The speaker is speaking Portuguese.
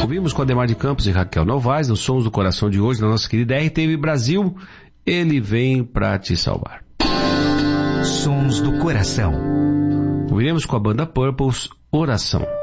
Ouvimos com Ademar de Campos e Raquel Novaes, nos Sons do Coração de hoje, da nossa querida RTV Brasil, Ele Vem Pra Te Salvar. Sons do Coração. Ouviremos com a banda Purples, Oração.